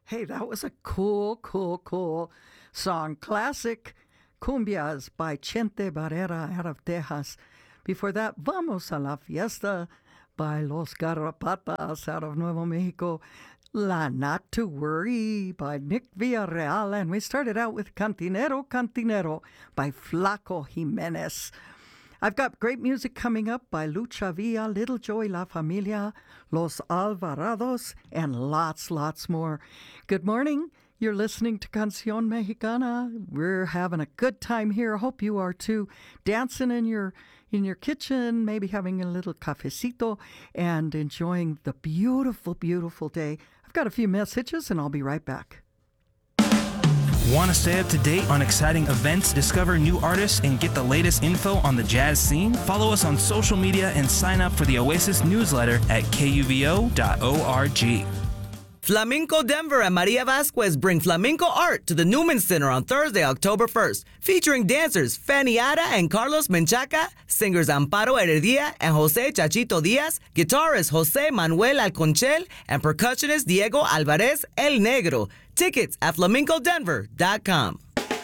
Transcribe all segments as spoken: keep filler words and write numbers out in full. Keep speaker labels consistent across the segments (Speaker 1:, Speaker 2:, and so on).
Speaker 1: Hey, that was a cool, cool, cool song. Classic Cumbias by Chente Barrera out of Texas. Before that, Vamos a la Fiesta by Los Garrapatas out of Nuevo Mexico. La Not to Worry by Nick Villarreal. And we started out with Cantinero, Cantinero by Flaco Jimenez. I've got great music coming up by Lucha Villa, Little Joey La Familia, Los Alvarados, and lots, lots more. Good morning. You're listening to Canción Mexicana. We're having a good time here. Hope you are too. Dancing in your in your kitchen, maybe having a little cafecito and enjoying the beautiful, beautiful day. I've got a few messages and I'll be right back.
Speaker 2: Want to stay up to date on exciting events, discover new artists, and get the latest info on the jazz scene? Follow us on social media and sign up for the Oasis newsletter at K U V O dot org.
Speaker 3: Flamenco Denver and Maria Vasquez bring flamenco art to the Newman Center on Thursday, October first, featuring dancers Fanny Ada and Carlos Menchaca, singers Amparo Heredia and Jose Chachito Diaz, guitarist Jose Manuel Alconchel, and percussionist Diego Alvarez El Negro. Tickets at flamenco denver dot com.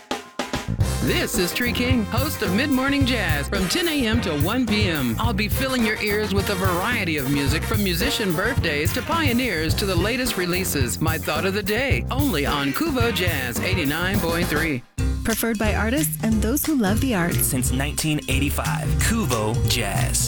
Speaker 4: This is Tree King, host of Mid Morning Jazz from ten a.m. to one p.m. I'll be filling your ears with a variety of music from musician birthdays to pioneers to the latest releases. My thought of the day, only on Kuvo Jazz eighty-nine point three.
Speaker 5: Preferred by artists and those who love the arts.
Speaker 2: Since nineteen eighty-five, Kuvo Jazz.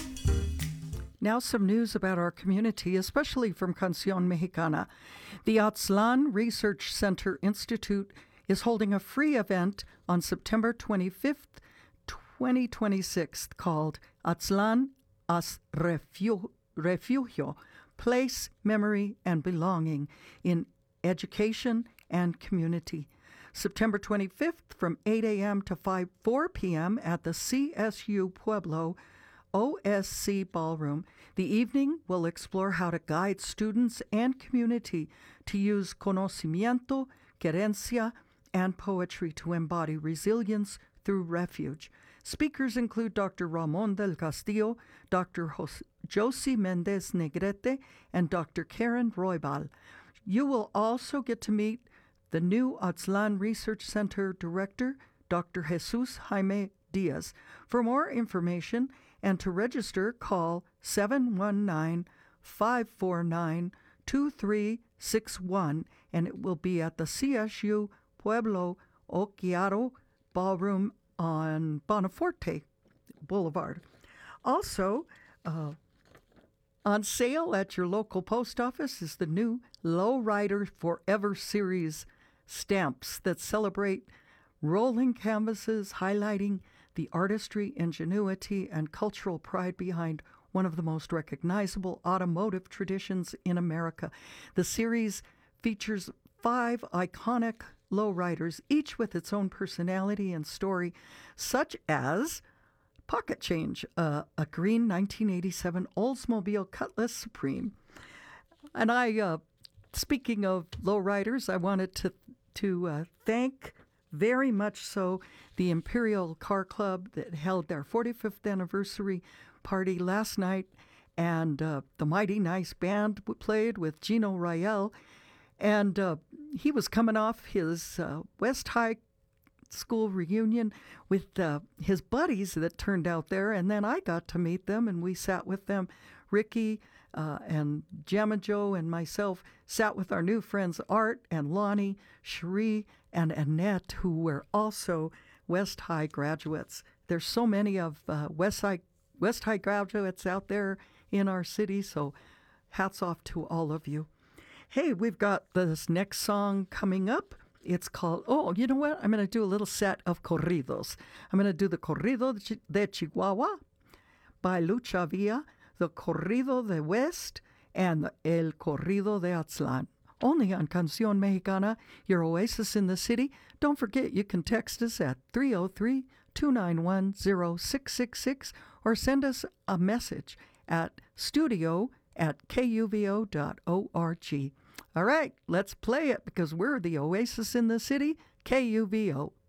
Speaker 1: Now some news about our community, especially from Canción Mexicana. The Aztlán Research Center Institute is holding a free event on September twenty-fifth, twenty twenty-six, called Aztlán as Refu- Refugio, Place, Memory, and Belonging in Education and Community. September twenty-fifth from eight a.m. to five, four p.m. at the C S U Pueblo O S C Ballroom. The evening will explore how to guide students and community to use conocimiento, querencia, and poetry to embody resilience through refuge. Speakers include Doctor Ramon del Castillo, Doctor Jos- Josie Mendez Negrete, and Doctor Karen Roybal. You will also get to meet the new Aztlán Research Center Director, Doctor Jesus Jaime Diaz. For more information and to register, call seven one nine, five four nine, two three six one, and it will be at the C S U Pueblo Oquiaro Ballroom on Bonaforte Boulevard. Also, uh, on sale at your local post office is the new Lowrider Forever series stamps that celebrate rolling canvases highlighting the artistry, ingenuity, and cultural pride behind one of the most recognizable automotive traditions in America. The series features five iconic lowriders, each with its own personality and story, such as Pocket Change, uh, a green nineteen eighty-seven Oldsmobile Cutlass Supreme. And I, uh, speaking of lowriders, I wanted to to uh, thank very much so the Imperial Car Club that held their forty-fifth anniversary party last night, and uh, the Mighty Nice Band played with Gino Rael, and uh, he was coming off his uh, West High School reunion with uh, his buddies that turned out there, and then I got to meet them, and we sat with them. Ricky uh, and Gemma Joe and myself sat with our new friends Art and Lonnie, Cherie, and Annette, who were also West High graduates. There's so many of uh, West High West High graduates out there in our city, so hats off to all of you. Hey, we've got this next song coming up. It's called, oh, you know what? I'm going to do a little set of corridos. I'm going to do the Corrido de Chihuahua by Lucha Villa, the Corrido de West, and the El Corrido de Aztlán. Only on Canción Mexicana, your oasis in the city. Don't forget, you can text us at three oh three, two nine one, oh six six six or send us a message at studio at K U V O dot org. All right, let's play it because we're the oasis in the city, K U V O.